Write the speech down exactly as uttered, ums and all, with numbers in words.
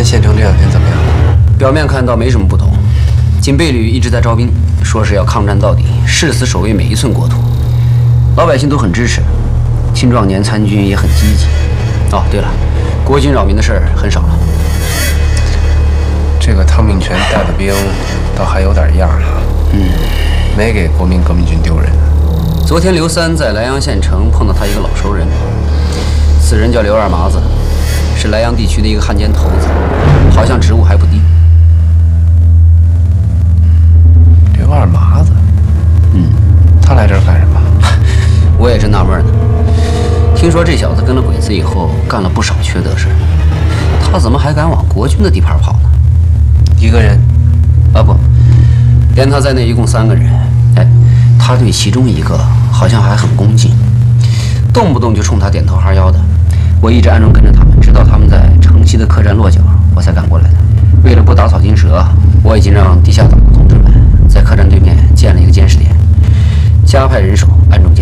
县城这两天怎么样？ 表面看到没什么不同，警备旅一直在招兵，说是要抗战到底，誓死守卫每一寸国土。老百姓都很支持，青壮年参军也很积极。哦，对了，国军扰民的事儿很少了。 这个汤炳全带的兵倒还有点样啊，嗯，没给国民革命军丢人。 昨天刘三在莱阳县城碰到他一个老熟人，此人叫刘二麻子，是莱阳地区的一个汉奸头子，好像职务还不低。 刘二麻子，嗯，他来这儿干什么？ 我也真纳闷呢。听说这小子跟了鬼子以后，干了不少缺德事，他怎么还敢往国军的地盘跑呢？ 一个人？ 啊不，连他在内一共三个人。哎，他对其中一个好像还很恭敬，动不动就冲他点头哈腰的。我一直暗中跟着他们，直到他们在城西的客栈落脚，我才赶过来的。为了不打草惊蛇，我已经让地下党的同志们在客栈对面建了一个监视点，加派人手暗中